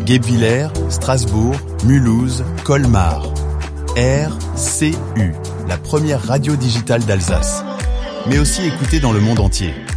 Guebwiller, Strasbourg, Mulhouse, Colmar. RCU, la première radio digitale d'Alsace. Mais aussi écoutée dans le monde entier.